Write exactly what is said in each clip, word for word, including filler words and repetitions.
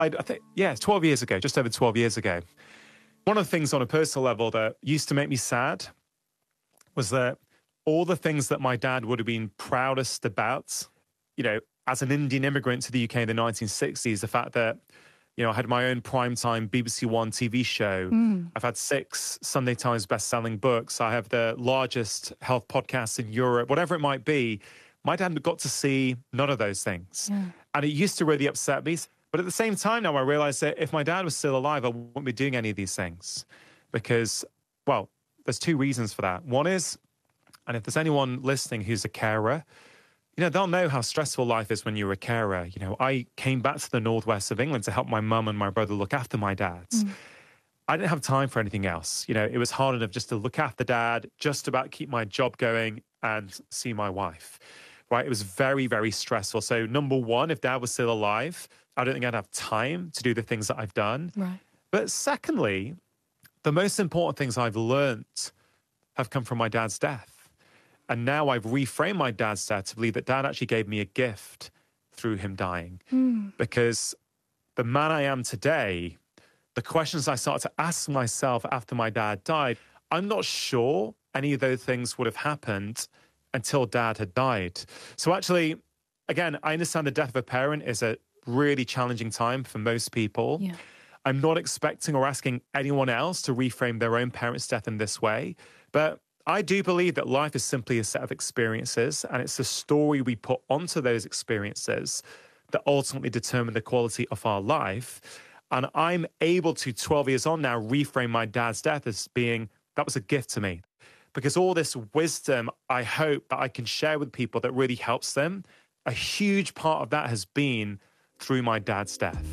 I, I think, yeah, twelve years ago, just over twelve years ago. One of the things on a personal level that used to make me sad was that all the things that my dad would have been proudest about, you know, as an Indian immigrant to the U K in the nineteen sixties, the fact that, you know, I had my own primetime B B C One T V show. Mm. I've had six Sunday Times best-selling books. I have the largest health podcast in Europe, whatever it might be. My dad got to see none of those things. Yeah. And it used to really upset me. But at the same time now, I realize that if my dad was still alive, I wouldn't be doing any of these things. Because, well, there's two reasons for that. One is, and if there's anyone listening who's a carer, you know, they'll know how stressful life is when you're a carer. You know, I came back to the northwest of England to help my mum and my brother look after my dad. Mm. I didn't have time for anything else. You know, it was hard enough just to look after dad, just about keep my job going and see my wife, right? It was very, very stressful. So number one, if dad was still alive, I don't think I'd have time to do the things that I've done. Right. But secondly, the most important things I've learnt have come from my dad's death. And now I've reframed my dad's death to believe that dad actually gave me a gift through him dying. Mm. Because the man I am today, the questions I started to ask myself after my dad died, I'm not sure any of those things would have happened until dad had died. So actually, again, I understand the death of a parent is a really challenging time for most people. Yeah. I'm not expecting or asking anyone else to reframe their own parent's death in this way. But I do believe that life is simply a set of experiences, and it's the story we put onto those experiences that ultimately determine the quality of our life. And I'm able to, twelve years on now, reframe my dad's death as being, that was a gift to me. Because all this wisdom, I hope that I can share with people that really helps them. A huge part of that has been through my dad's death.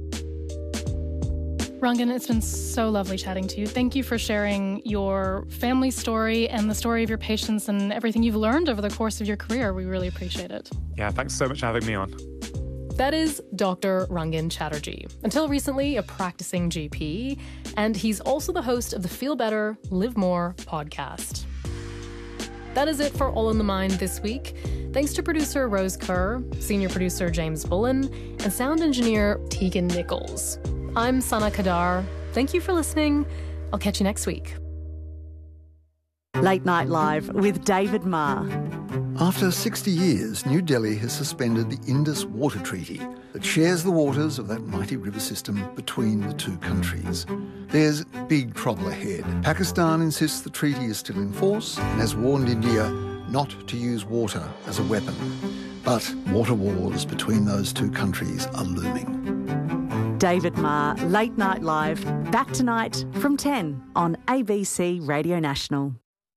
Rangan, it's been so lovely chatting to you. Thank you for sharing your family story and the story of your patients and everything you've learned over the course of your career. We really appreciate it. Yeah, thanks so much for having me on. That is Doctor Rangan Chatterjee, until recently a practicing G P, and he's also the host of the Feel Better, Live More podcast. That is it for All in the Mind this week. Thanks to producer Rose Kerr, senior producer James Bullen, and sound engineer Tegan Nichols. I'm Sana Kadar. Thank you for listening. I'll catch you next week. Late Night Live with David Marr. After sixty years, New Delhi has suspended the Indus Water Treaty that shares the waters of that mighty river system between the two countries. There's big trouble ahead. Pakistan insists the treaty is still in force and has warned India not to use water as a weapon. But water wars between those two countries are looming. David Marr, Late Night Live, back tonight from ten on A B C Radio National.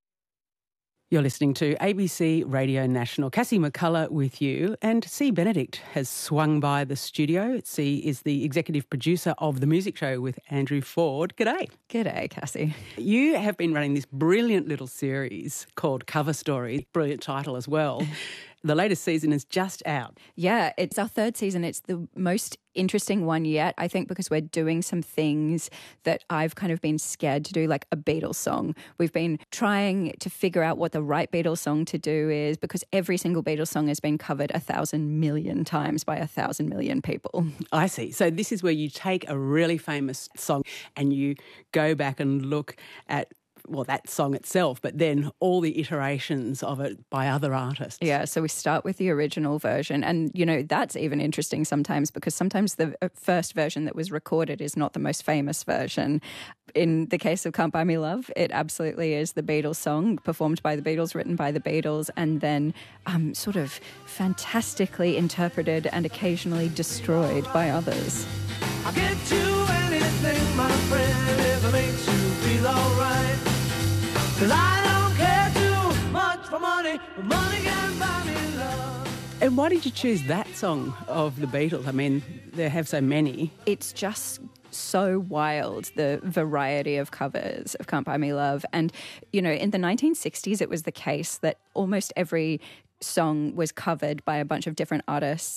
You're listening to A B C Radio National. Cassie McCullough with you. And C. Benedict has swung by the studio. C is the executive producer of The Music Show with Andrew Ford. G'day. G'day, Cassie. You have been running this brilliant little series called Cover Story. Brilliant title as well. The latest season is just out. Yeah, it's our third season. It's the most interesting one yet, I think, because we're doing some things that I've kind of been scared to do, like a Beatles song. We've been trying to figure out what the right Beatles song to do is, because every single Beatles song has been covered a thousand million times by a thousand million people. I see. So this is where you take a really famous song and you go back and look at well, that song itself, but then all the iterations of it by other artists. Yeah, so we start with the original version. And, you know, that's even interesting sometimes because sometimes the first version that was recorded is not the most famous version. In the case of Can't Buy Me Love, it absolutely is the Beatles song, performed by the Beatles, written by the Beatles, and then um, sort of fantastically interpreted and occasionally destroyed by others. I'll get you anything, my friend, if it makes you feel all right. 'Cause I don't care too much for money, but money can buy me love. And why did you choose that song of the Beatles? I mean, they have so many. It's just so wild, the variety of covers of Can't Buy Me Love. And, you know, in the nineteen sixties, it was the case that almost every song was covered by a bunch of different artists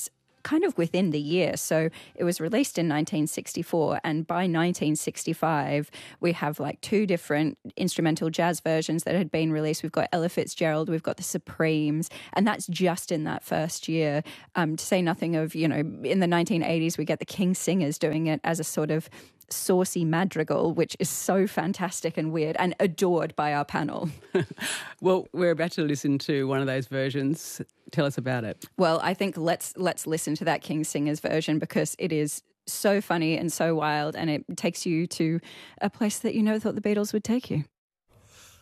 kind of within the year. So it was released in nineteen sixty-four, and by nineteen sixty-five, we have like two different instrumental jazz versions that had been released. We've got Ella Fitzgerald, we've got the Supremes, and that's just in that first year. Um, to say nothing of, you know, in the nineteen eighties, we get the King Singers doing it as a sort of saucy madrigal, which is so fantastic and weird and adored by our panel. Well, we're about to listen to one of those versions. Tell us about it. Well, I think let's let's listen to that King Singers version because it is so funny and so wild, and it takes you to a place that you never thought the Beatles would take you.